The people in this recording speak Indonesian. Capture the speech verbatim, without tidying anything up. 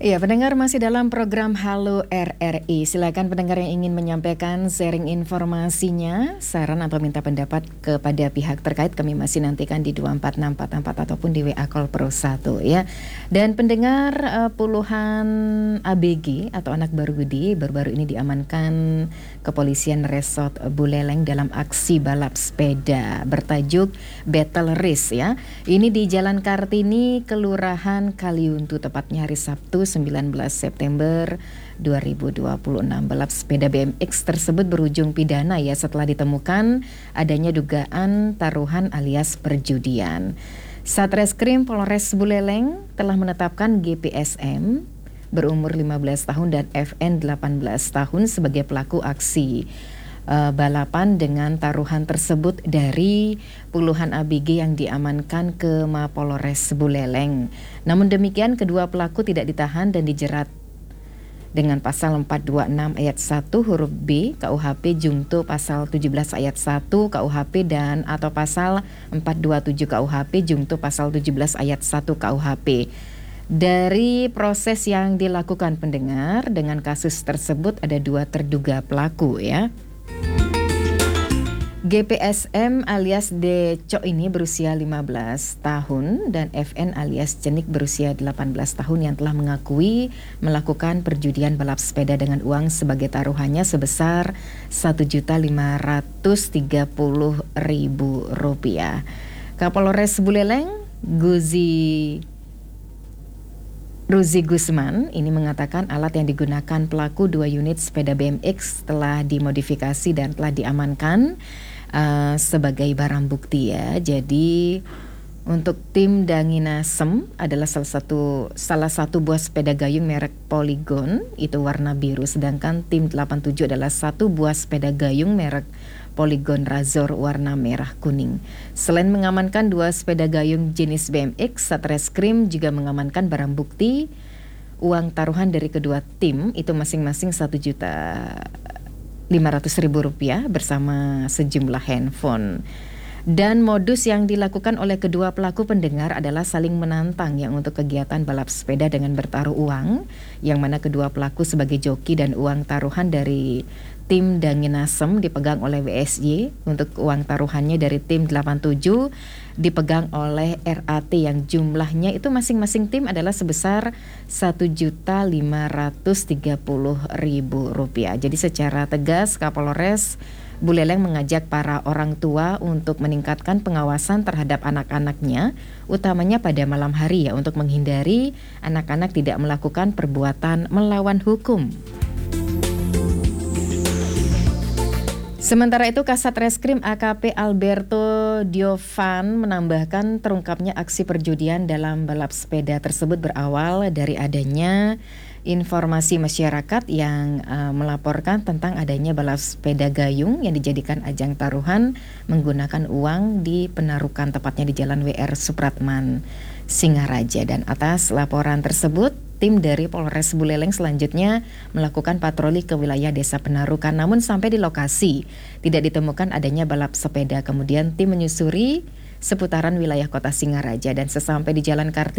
Iya, pendengar masih dalam program Halo R R I. Silakan pendengar yang ingin menyampaikan sharing informasinya, saran atau minta pendapat kepada pihak terkait, kami masih nantikan di dua empat enam empat empat ataupun di W A Call Pro satu ya. Dan pendengar, uh, puluhan A B G atau anak baru gede baru-baru ini diamankan kepolisian Resort Buleleng dalam aksi balap sepeda bertajuk Battle Race ya. Ini di Jalan Kartini, Kelurahan Kaliuntu, tepatnya hari Sabtu sembilan belas September dua ribu dua puluh enam. Balap sepeda B M X tersebut berujung pidana ya setelah ditemukan adanya dugaan taruhan alias perjudian. Satreskrim Polres Buleleng telah menetapkan G P S M berumur lima belas tahun dan F N delapan belas tahun sebagai pelaku aksi Uh, balapan dengan taruhan tersebut dari puluhan A B G yang diamankan ke Mapolres Buleleng. Namun demikian, kedua pelaku tidak ditahan dan dijerat dengan pasal empat dua enam ayat satu huruf B K U H P junto pasal tujuh belas ayat satu K U H P dan atau pasal empat dua tujuh K U H P junto pasal tujuh belas ayat satu K U H P. Dari proses yang dilakukan pendengar dengan kasus tersebut ada dua terduga pelaku ya. G P S M alias Deco ini berusia lima belas tahun dan F N alias Cenik berusia delapan belas tahun yang telah mengakui melakukan perjudian balap sepeda dengan uang sebagai taruhannya sebesar satu juta lima ratus tiga puluh ribu rupiah. Kapolres Buleleng, Guzi Ruzi Gusman ini mengatakan alat yang digunakan pelaku dua unit sepeda B M X telah dimodifikasi dan telah diamankan uh, sebagai barang bukti ya. Jadi untuk tim Danginasem adalah salah satu salah satu buah sepeda gayung merek Polygon itu warna biru, sedangkan tim delapan tujuh adalah satu buah sepeda gayung merek Polygon Razor warna merah kuning. Selain mengamankan dua sepeda gayung jenis B M X, Satreskrim juga mengamankan barang bukti uang taruhan dari kedua tim itu masing-masing satu juta lima ratus ribu rupiah bersama sejumlah handphone. Dan modus yang dilakukan oleh kedua pelaku pendengar adalah saling menantang yang untuk kegiatan balap sepeda dengan bertaruh uang, yang mana kedua pelaku sebagai joki dan uang taruhan dari tim Danginasem dipegang oleh W S Y, untuk uang taruhannya dari tim delapan tujuh dipegang oleh R A T yang jumlahnya itu masing-masing tim adalah sebesar satu juta lima ratus tiga puluh ribu rupiah. Jadi secara tegas Kapolres Buleleng mengajak para orang tua untuk meningkatkan pengawasan terhadap anak-anaknya, utamanya pada malam hari ya, untuk menghindari anak-anak tidak melakukan perbuatan melawan hukum. Sementara itu Kasat Reskrim A K P Alberto Diovan menambahkan terungkapnya aksi perjudian dalam balap sepeda tersebut berawal dari adanya informasi masyarakat yang uh, melaporkan tentang adanya balap sepeda gayung yang dijadikan ajang taruhan menggunakan uang di Penarukan, tepatnya di Jalan W R Supratman, Singaraja. Dan atas laporan tersebut, tim dari Polres Buleleng selanjutnya melakukan patroli ke wilayah Desa Penarukan. Namun sampai di lokasi tidak ditemukan adanya balap sepeda. Kemudian tim menyusuri seputaran wilayah Kota Singaraja dan sesampai di Jalan Kartini